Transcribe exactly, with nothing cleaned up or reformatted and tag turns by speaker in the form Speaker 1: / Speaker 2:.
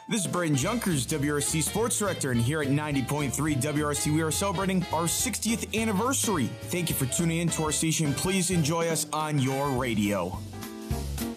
Speaker 1: This is Braden Junkers, W R C Sports Director, and here at ninety point three W R C, we are celebrating our sixtieth anniversary. Thank you for tuning in to our station. Please enjoy us on your radio.